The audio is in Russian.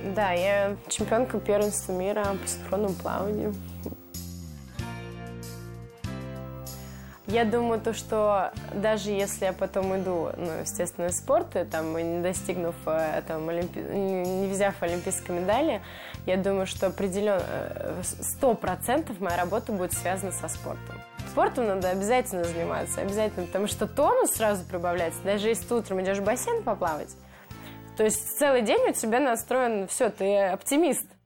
Да, я чемпионка первенства мира по синхронному плаванию. Я думаю, что даже если я потом иду, естественно, из спорта, не достигнув, не взяв олимпийской медали, я думаю, что 100% моя работа будет связана со спортом. Спортом надо обязательно заниматься, обязательно, потому что тонус сразу прибавляется, даже если ты утром идешь в бассейн поплавать, то есть целый день у тебя настроен, все, ты оптимист.